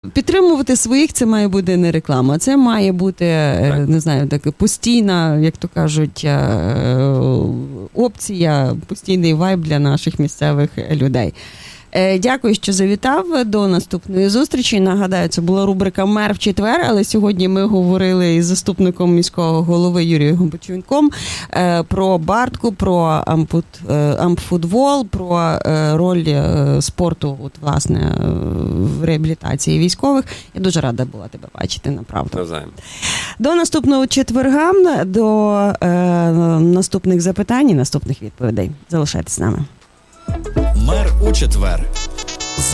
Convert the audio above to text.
підтримувати своїх, це має бути не реклама, це має бути, не знаю, так, постійна, як то кажуть, опція, постійний вайб для наших місцевих людей. Дякую, що завітав. До наступної зустрічі. Нагадаю, це була рубрика «Мер в четвер», але сьогодні ми говорили із заступником міського голови Юрієм Губачуньком про Бартку, про ампфутбол, про роль спорту, от, власне, в реабілітації військових. Я дуже рада була тебе бачити, направду. Навзаєм. До наступного четверга, до наступних запитань і наступних відповідей. Залишайтесь з нами. Мер у четвер.